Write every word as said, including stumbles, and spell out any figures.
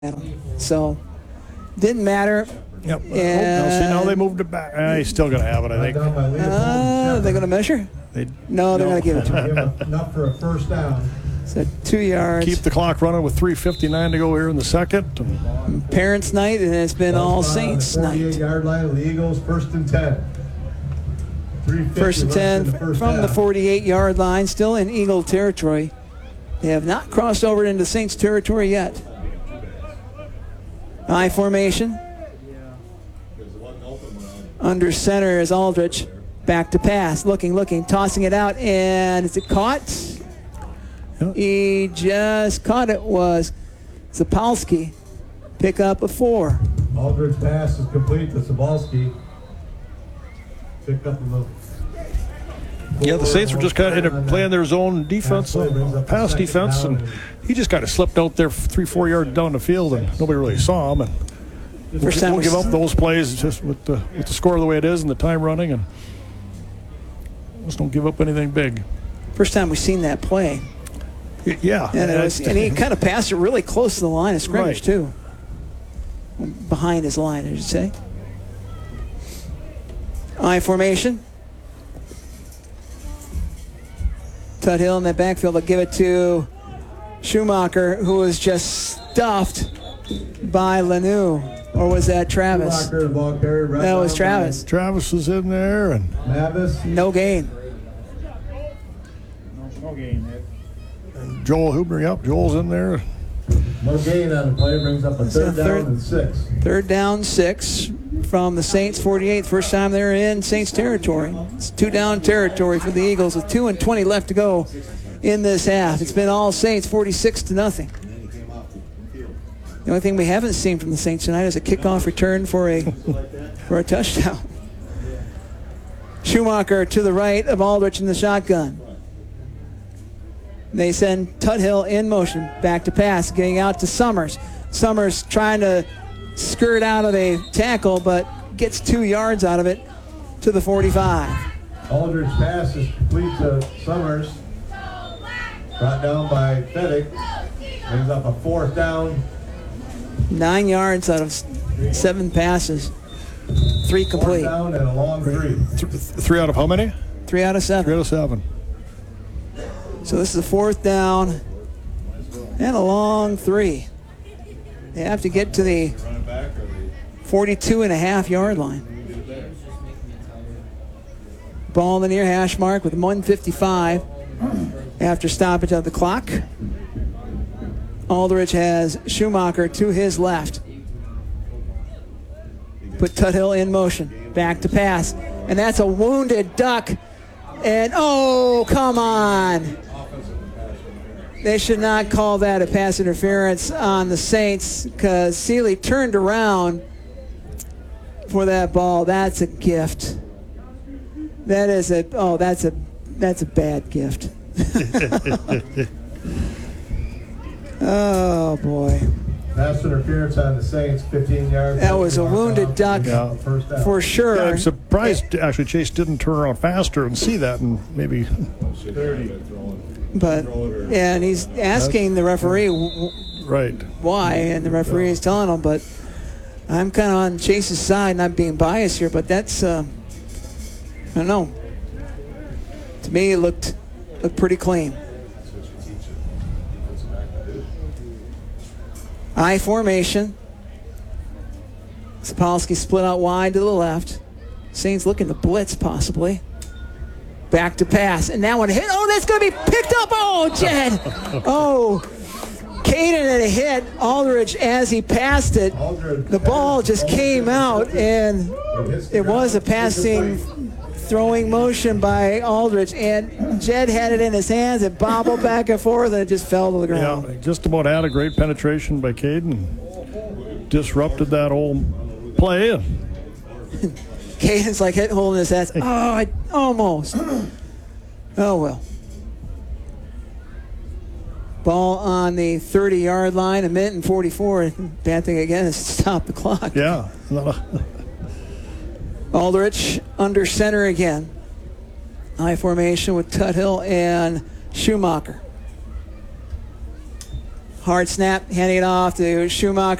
So, didn't matter. Yep. And, oh, now, see, now they moved it back. Uh, he's still going to have it, I think. Uh, they're going to measure? They, no, they're no. going to give it to him. Enough for a first down. So, two yards. Keep the clock running with three fifty-nine to go here in the second. Parents' night, and it's been All Saints night. forty-eight-yard line of the Eagles, first and ten. First and ten the first from half. The forty-eight-yard line, still in Eagle territory. They have not crossed over into Saints territory yet. I formation. Under center is Aldrich. Back to pass. Looking, looking, tossing it out. And is it caught? Yep. He just caught it. Was Sapolsky. Pick up a four. Aldrich pass is complete to Sapolsky. Pick up a little. Yeah, the Saints were just kind of playing their zone defense, uh, pass defense, and he just kind of slipped out there three, four yards down the field, and nobody really saw him. And we'll, we'll give up those plays just with the with the score the way it is and the time running, and just don't give up anything big. First time we've seen that play. Yeah, and, it was, and he kind of passed it really close to the line of scrimmage right. too, behind his line, I should say. I formation. Tuthill in that backfield will give it to Schumacher, who was just stuffed by Lanu. Or was that Travis? Schumacher, the ball carrier, right that was Travis. Line. Travis was in there. and Mavis. No gain. No, no gain. And Joel Huber, yep, Joel's in there. No gain on the play, brings up a third, a third down and six. Third down, six from the Saints forty-eight. First time they're in Saints territory. It's two down territory for the Eagles with two and twenty left to go in this half. It's been all Saints forty-six to nothing. The only thing we haven't seen from the Saints tonight is a kickoff return for a for a touchdown. Schumacher to the right of Aldrich in the shotgun. They send Tuthill in motion, back to pass, getting out to Summers. Summers trying to skirt out of a tackle, but gets two yards out of it to the forty-five. Aldridge pass is complete to Summers. Brought down by Fedek. Brings up a fourth down. Nine yards out of seven passes. Three complete. Fourth down and a long three. Th- three out of how many? Three out of seven. Three out of seven. So this is a fourth down and a long three. They have to get to the forty-two and a half yard line. Ball in the near hash mark with one fifty-five after stoppage of the clock. Aldrich has Schumacher to his left. Put Tuthill in motion. Back to pass. And that's a wounded duck. And, oh, come on. They should not call that a pass interference on the Saints because Seeley turned around for that ball. That's a gift. That is a, oh, that's a, that's a bad gift. Oh, boy. Pass interference on the Saints, fifteen yards. That was a wounded duck yeah. for sure. Yeah, I'm surprised actually Chase didn't turn around faster and see that and maybe. But, and he's asking the referee right. why, and the referee is telling him, but I'm kind of on Chase's side, not being biased here, but that's, uh, I don't know. To me, it looked, looked pretty clean. I formation. Sapolsky split out wide to the left. Saints looking to blitz possibly. Back to pass. And that one hit. Oh, that's going to be picked up. Oh, Jed. Oh, Caden had a hit Aldrich as he passed it. The ball just came out, and it was a passing, throwing motion by Aldrich. And Jed had it in his hands. It bobbled back and forth, and it just fell to the ground. Yeah, just about had a great penetration by Caden. Disrupted that whole play. Caden's like hit, holding his head. Oh, I almost. Oh, well. Ball on the thirty-yard line, a minute and forty-four. Bad thing again is to stop the clock. Yeah. Aldrich under center again. I formation with Tuthill and Schumacher. Hard snap, handing it off to Schumacher.